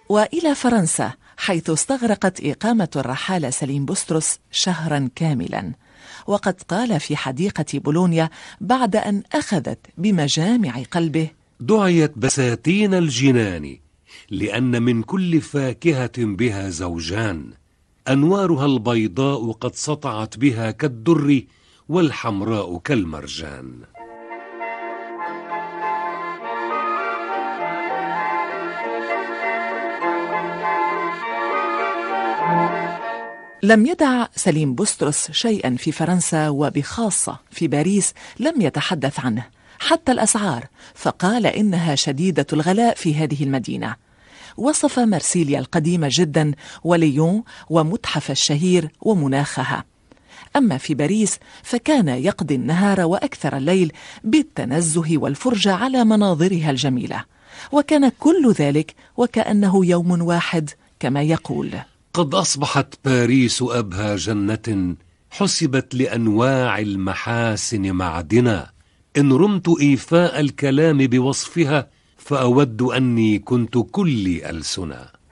وإلى فرنسا، حيث استغرقت إقامة الرحالة سليم بطرس شهرا كاملا. وقد قال في حديقة بولونيا بعد أن أخذت بمجامع قلبه: دعيت بساتين الجنان لأن من كل فاكهة بها زوجان، أنوارها البيضاء قد سطعت بها كالدر، والحمراء كالمرجان. لم يدع سليم بطرس شيئا في فرنسا، وبخاصة في باريس لم يتحدث عنه، حتى الأسعار، فقال إنها شديدة الغلاء في هذه المدينة. وصف مرسيليا القديمة جدا، وليون، ومتحف الشهير، ومناخها. أما في باريس فكان يقضي النهار وأكثر الليل بالتنزه والفرجة على مناظرها الجميلة، وكان كل ذلك وكأنه يوم واحد كما يقول: قد أصبحت باريس أبهى جنة، حسبت لأنواع المحاسن معدنا، إن رمت إيفاء الكلام بوصفها فأود أني كنت كلي ألسنا.